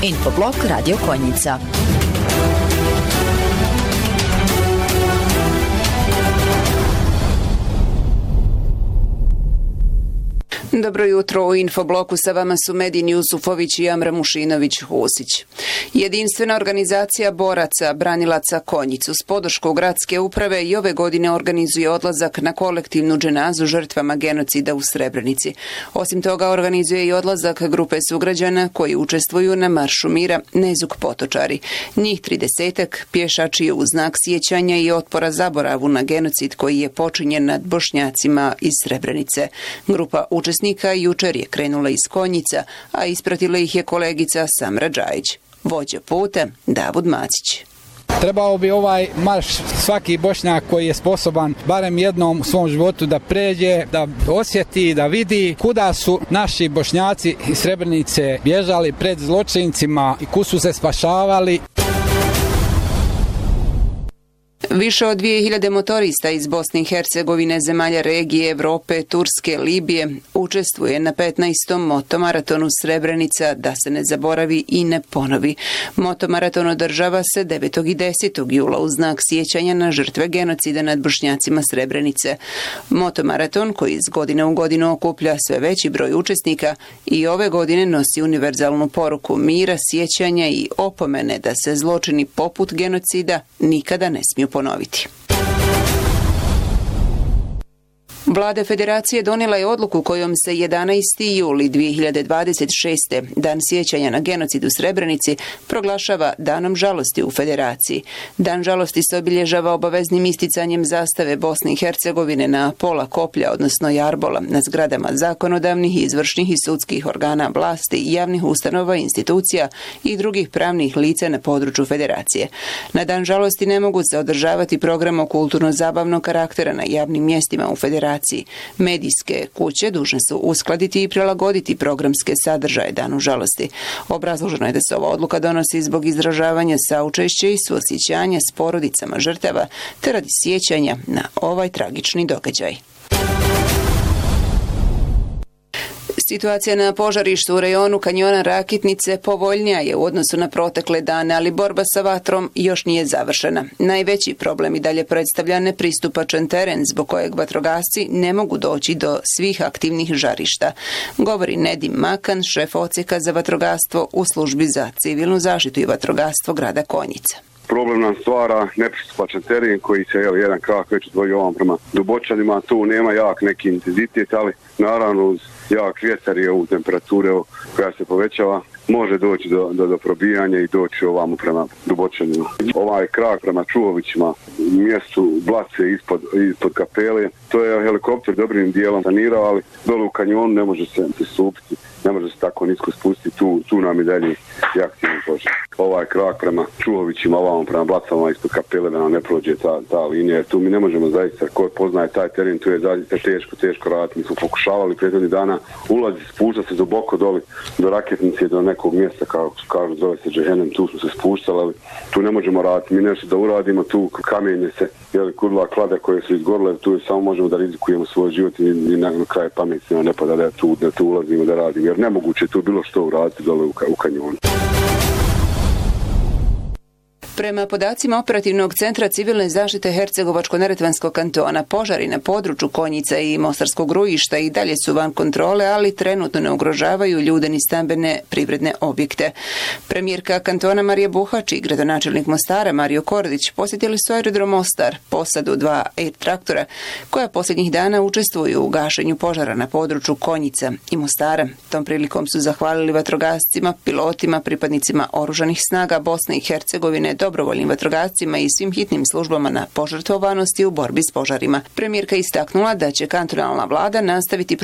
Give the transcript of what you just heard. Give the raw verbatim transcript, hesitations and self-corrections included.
Infoblog Radio Konjica. Dobro jutro, u Infobloku sa vama su Medin Jusufović i Amra Mušinović-Husić. Jedinstvena organizacija boraca, branilaca Konjicu s podrškom gradske uprave i ove godine organizuje odlazak na kolektivnu dženazu žrtvama genocida u Srebrenici. Osim toga organizuje i odlazak grupe sugrađana koji učestvuju na Maršu mira Nezuk Potočari. Njih tridesetak pješači je u znak sjećanja i otpora zaboravu na genocid koji je počinjen nad Bošnjacima iz Srebrenice. Grupa učesnika jučer je krenula iz Konjica, a ispratila ih je kolegica Samra Džajić. Vođa puta Davud Macić. Trebao bi ovaj marš svaki Bošnjak koji je sposoban barem jednom u svom životu da pređe, da osjeti, da vidi kuda su naši Bošnjaci iz Srebrenice bježali pred zločincima i kud su se spašavali. Više od dvije hiljade motorista iz Bosne i Hercegovine, zemalja regije, Evrope, Turske, Libije učestvuje na petnaestom motomaratonu Srebrenica da se ne zaboravi i ne ponovi. Motomaraton održava se devetog i desetog jula u znak sjećanja na žrtve genocida nad Bošnjacima Srebrenice. Motomaraton, koji iz godine u godinu okuplja sve veći broj učesnika, i ove godine nosi univerzalnu poruku mira, sjećanja i opomene da se zločini poput genocida nikada ne smiju ponoviti. Vlada Federacije donijela je odluku kojom se jedanaesti juli dvije hiljade dvadeset šeste. dan sjećanja na genocid u Srebrenici proglašava danom žalosti u Federaciji. Dan žalosti se obilježava obaveznim isticanjem zastave Bosne i Hercegovine na pola koplja, odnosno jarbola, na zgradama zakonodavnih, izvršnih i sudskih organa vlasti, javnih ustanova, institucija i drugih pravnih lica na području Federacije. Na dan žalosti ne mogu se održavati programa kulturno-zabavnog karaktera na javnim mjestima u Federaciji. Medijske kuće dužne su uskladiti i prilagoditi programske sadržaje danu žalosti. Obrazloženo je da se ova odluka donosi zbog izražavanja saučešća i suosjećanja s porodicama žrtava te radi sjećanja na ovaj tragični događaj. Situacija na požarištu u rejonu kanjona Rakitnice povoljnija je u odnosu na protekle dane, ali borba sa vatrom još nije završena. Najveći problem i dalje predstavlja nepristupačan teren zbog kojeg vatrogasci ne mogu doći do svih aktivnih žarišta, govori Nedim Makan, šef odsjeka za vatrogastvo u službi za civilnu zaštitu i vatrogastvo grada Konjica. Problem nam stvara nepristupačan teren koji se evo, jedan krak već odvojio ovom prema Dubočanima. Tu nema jak neki intenzitet, ali naravno uz jak vjetar i ovu temperaturu koja se povećava može doći do, do, do probijanja i doći ovamo prema Dubočanima. Ovaj krak prema Čuhovićima, mjestu Blace ispod, ispod kapele, to je helikopter dobrim dijelom sanirao, ali dole u kanjonu ne može se pristupiti. Ne može se tako nisko spustiti, tu, tu nam i dalje je aktivni požar. Ovaj krak prema Čuhovićima, ovamo prema Blacama ispod kapele da nam ne prođe ta, ta linija, jer tu mi ne možemo zaista, ko poznaje taj teren, tu je zaista teško, teško raditi. Mi smo pokušavali prethodnih dana ulazi, spušta se duboko doli do Raketnice, do nekog mjesta, kao kažu, zove se Džehennem, tu smo se spuštali, ali tu ne možemo raditi. Mi nešto da uradimo, tu kamenje se, jeli, kudla klade koje su izgorile, tu samo možemo da rizikujemo svoj život i, i na, na kraju pameti ne pada da tu, da tu ulazimo, da radimo, jer nemoguće je tu bilo što uraditi dole u, u kanjonu. Prema podacima Operativnog centra civilne zaštite Hercegovačko-neretvanskog kantona, požari na području Konjica i Mostarskog Rujišta i dalje su van kontrole, ali trenutno ne ugrožavaju ljude ni stambene privredne objekte. Premijerka kantona Marija Buhač i gradonačelnik Mostara Mario Kordić posjetili su aerodrom Mostar, posadu dva Air traktora, koja posljednjih dana učestvuju u gašenju požara na području Konjica i Mostara. Tom prilikom su zahvalili vatrogascima, pilotima, pripadnicima oružanih snaga Bosne i Hercegovine, dobrovoljnim vatrogascima i svim hitnim službama na požrtvovanosti u borbi s požarima. Premijerka istaknula da će kantonalna vlada nastaviti